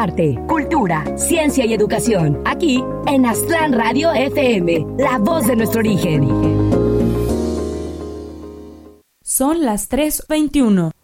arte, cultura, ciencia y educación. Aquí en Aztlán Radio FM, la voz de nuestro origen. Son las 3:21.